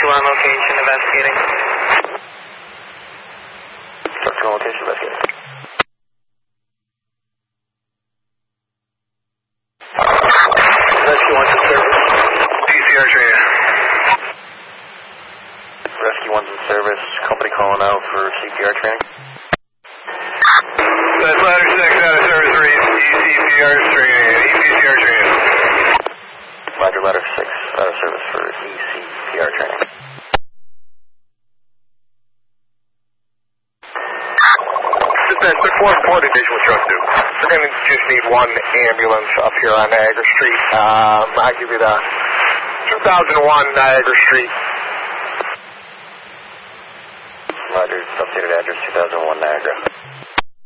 2 on location, investigating. Truck 2 on location, investigating. Rescue 1's in service. CCR training. Rescue 1's in service. Company calling out for CPR training. That's ladder 6 out of service for ECPR training. ECPR training. Roger, ladder 6 out of service for ECPR training. Dispatch, they're 440 visual truck 2. We're going to just need one ambulance up here on Niagara Street. I'll give you the 2001 Niagara Street. Roger, updated address 2001 Niagara.